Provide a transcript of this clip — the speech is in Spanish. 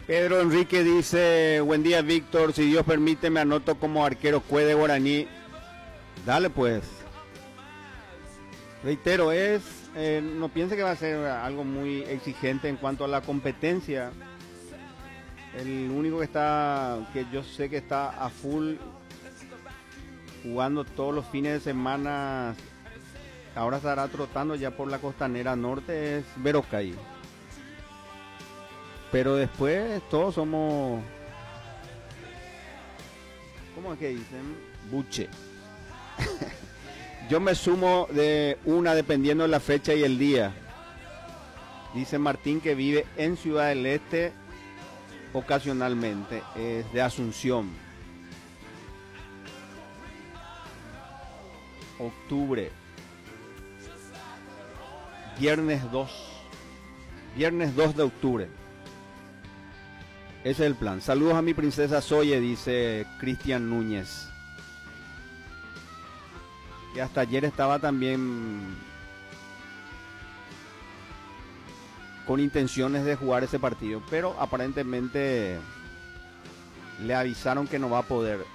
Pedro Enrique dice, buen día Víctor, si Dios permite me anoto como arquero Cue de Guaraní. Dale pues. Reitero, no piense que va a ser algo muy exigente en cuanto a la competencia. El único que yo sé que está a full jugando todos los fines de semana, ahora estará trotando ya por la costanera norte, es Verocay. Pero después todos somos, ¿cómo es que dicen? Buche. Yo me sumo de una dependiendo de la fecha y el día. Dice Martín que vive en Ciudad del Este ocasionalmente, es de Asunción. Octubre. Viernes 2. Viernes 2 de octubre. Ese es el plan. Saludos a mi princesa Zoe, dice Cristian Núñez. Que hasta ayer estaba también con intenciones de jugar ese partido, pero aparentemente le avisaron que no va a poder.